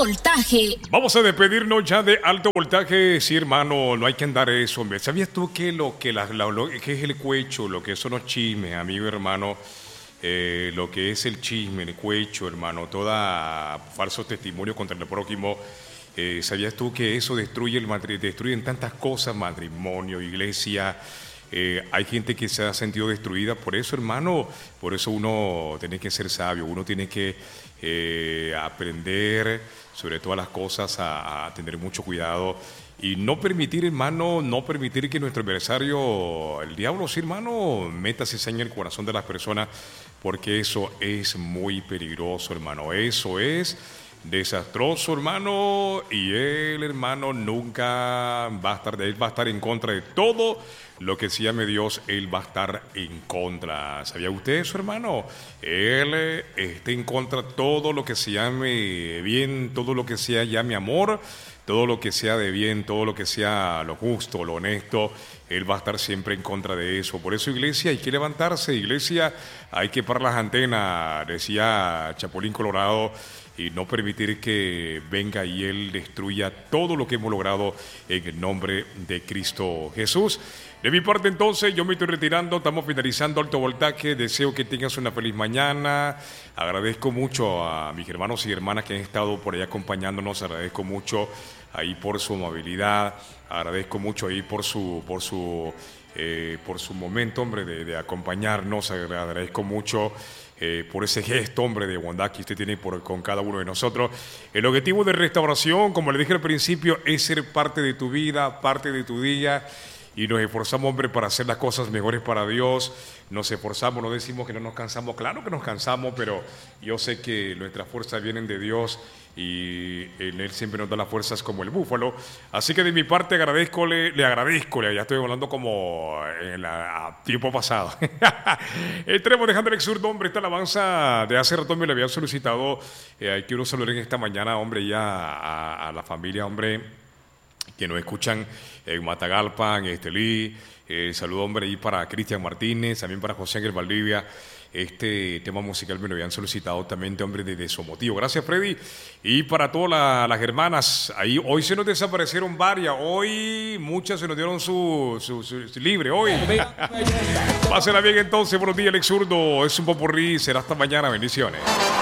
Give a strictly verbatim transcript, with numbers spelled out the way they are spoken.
voltaje. Vamos a despedirnos ya de alto voltaje. Sí, hermano, no hay que andar eso, hombre. ¿Sabías tú que lo que, la, la- lo que es el cuecho, lo que son los chismes, amigo, hermano? Eh, lo que es el chisme, el cuecho, hermano, toda falso testimonio contra el prójimo. Eh, ¿sabías tú que eso destruye el matri- destruyen tantas cosas, matrimonio, iglesia? Eh, hay gente que se ha sentido destruida por eso, hermano. Por eso uno tiene que ser sabio, uno tiene que eh, aprender sobre todas las cosas a, a tener mucho cuidado y no permitir, hermano, no permitir que nuestro adversario, el diablo, sí, hermano, meta cizaña en el corazón de las personas, porque eso es muy peligroso, hermano. Eso es desastroso, hermano, y él, hermano, nunca va a estar de él, va a estar en contra de todo lo que se llame Dios, él va a estar en contra. ¿Sabía usted eso, hermano? Él eh, está en contra de todo lo que se llame bien, todo lo que sea llame amor, todo lo que sea de bien, todo lo que sea lo justo, lo honesto, él va a estar siempre en contra de eso. Por eso, iglesia, hay que levantarse, iglesia, hay que parar las antenas, decía Chapulín Colorado, y no permitir que venga y él destruya todo lo que hemos logrado en el nombre de Cristo Jesús. De mi parte, entonces, yo me estoy retirando, estamos finalizando Alto Voltaje, deseo que tengas una feliz mañana, agradezco mucho a mis hermanos y hermanas que han estado por ahí acompañándonos, agradezco mucho ahí por su amabilidad, agradezco mucho ahí por su, por su, eh, por su momento, hombre, de, de acompañarnos, agradezco mucho eh, por ese gesto, hombre, de bondad que usted tiene por, con cada uno de nosotros. El objetivo de restauración, como le dije al principio, es ser parte de tu vida, parte de tu día, y nos esforzamos, hombre, para hacer las cosas mejores para Dios. Nos esforzamos, no decimos que no nos cansamos, claro que nos cansamos, pero yo sé que nuestras fuerzas vienen de Dios y en Él siempre nos da las fuerzas como el búfalo. Así que de mi parte agradezco, le, le agradezco, le, ya estoy hablando como en la, a tiempo pasado. Entremos dejando el exurdo, hombre, esta alabanza de hace rato me la habían solicitado. Eh, quiero saludar en esta mañana, hombre, ya a, a la familia, hombre, que nos escuchan en Matagalpa, en Estelí. Eh, saludo, hombre, ahí para Cristian Martínez, también para José Ángel Valdivia. Este tema musical me lo habían solicitado también, hombre, desde su motivo. Gracias, Freddy. Y para todas la, las hermanas, ahí hoy se nos desaparecieron varias. Hoy muchas se nos dieron su, su, su, su libre. Hoy. Pásenla bien entonces. Buenos días, Alex Zurdo. Es un popurrí. Será hasta mañana. Bendiciones.